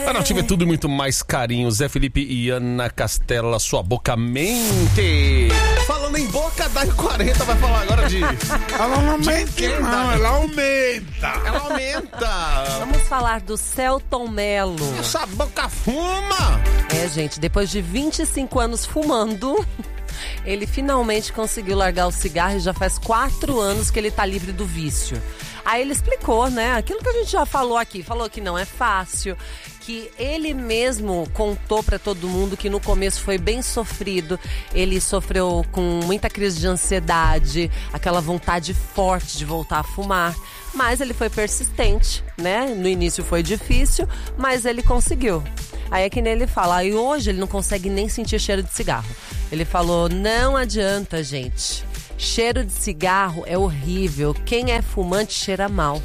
Para Nativa é tudo e muito mais carinho. Zé Felipe e Ana Castela, sua boca mente. Falando em boca, Dai 40 vai falar agora de... Ela não mente, não, ela aumenta. Ela aumenta. Vamos falar do Selton Mello. Essa boca fuma. Gente, depois de 25 anos fumando, ele finalmente conseguiu largar o cigarro e já faz 4 anos que ele tá livre do vício. Aí ele explicou, né, aquilo que a gente já falou aqui, falou que não é fácil, que ele mesmo contou pra todo mundo que no começo foi bem sofrido, ele sofreu com muita crise de ansiedade, aquela vontade forte de voltar a fumar, mas ele foi persistente, né, no início foi difícil, mas ele conseguiu. Aí é que nem ele fala, e hoje ele não consegue nem sentir cheiro de cigarro. Ele falou, não adianta, gente. Cheiro de cigarro é horrível. Quem é fumante cheira mal.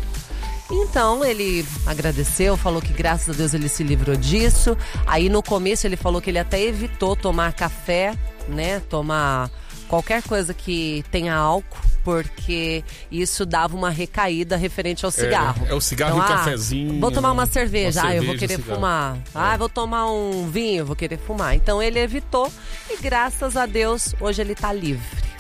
Então ele agradeceu, falou que graças a Deus ele se livrou disso. Aí no começo ele falou que ele até evitou tomar café, né? Tomar qualquer coisa que tenha álcool, porque isso dava uma recaída referente ao cigarro. É o cigarro então, e o cafezinho. Vou tomar uma cerveja, eu vou querer cigarro. fumar. Eu vou tomar um vinho, eu vou querer fumar. Então ele evitou e graças a Deus hoje ele tá livre.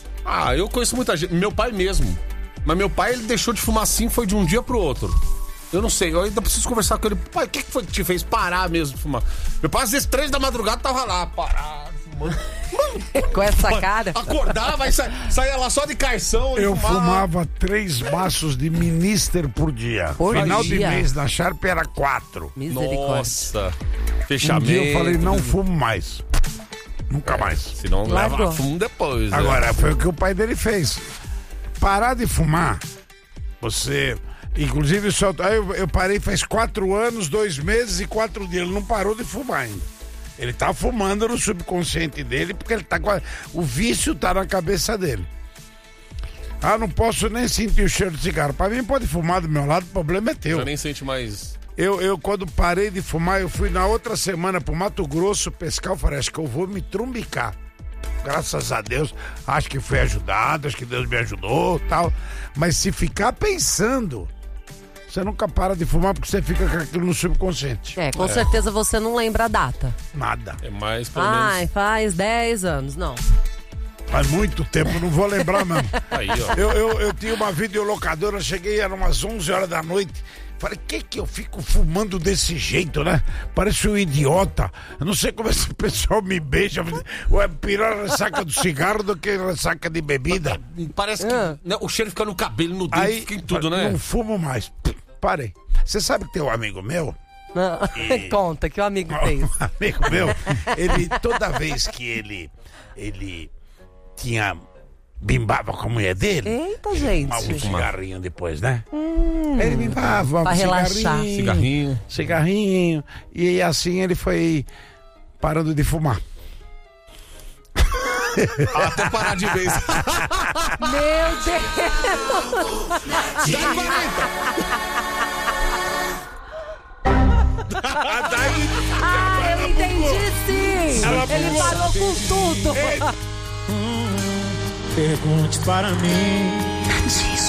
Eu conheço muita gente, meu pai mesmo. Mas meu pai, ele deixou de fumar assim, foi de um dia pro outro. Eu não sei, eu ainda preciso conversar com ele. Pai, o que foi que te fez parar mesmo de fumar? Meu pai, às vezes 3 da madrugada, tava lá, parado, fumando. Com essa cara. Acordava e saía lá só de carção. Eu fumava 3 maços de Minister por dia. Final de mês na Sharp era 4. Misericórdia. Nossa, Um fechamento. dia eu falei, não fumo mais. Nunca mais. Senão leva fumo depois. Agora, foi o que o pai dele fez. Parar de fumar, você... Inclusive, eu parei faz 4 anos, 2 meses e 4 dias. Ele não parou de fumar ainda. Ele tá fumando no subconsciente dele, porque ele tá o vício tá na cabeça dele. Não posso nem sentir o cheiro de cigarro. Pra mim pode fumar do meu lado, o problema é teu. Eu nem sente mais... Eu quando parei de fumar, eu fui na outra semana pro Mato Grosso pescar, eu falei, acho que eu vou me trumbicar. Graças a Deus, acho que fui ajudado, acho que Deus me ajudou e tal. Mas se ficar pensando, você nunca para de fumar porque você fica com aquilo no subconsciente. Com certeza você não lembra a data. Nada. É mais, pelo menos... faz 10 anos, não. Faz muito tempo, não vou lembrar mesmo. Aí, ó. Eu tinha uma videolocadora, cheguei, eram umas 11 horas da noite. Falei, que eu fico fumando desse jeito, né? Parece um idiota. Eu não sei como esse pessoal me beija. É pior a ressaca do cigarro do que a ressaca de bebida. Parece que né, o cheiro fica no cabelo, no dedo, fica em tudo, né? Não fumo mais. Parei. Você sabe que tem um amigo meu? Conta, que o amigo fez. Um amigo meu, ele, toda vez que ele tinha... bimbava com a mulher dele. Eita, gente. Fumava um cigarrinho depois, né? Ele bimbava pra relaxar. Cigarrinho. E assim ele foi parando de fumar. Até parar de vez. Meu Deus! Eu entendi sim! Ele parou com tudo! Pergunte para mim.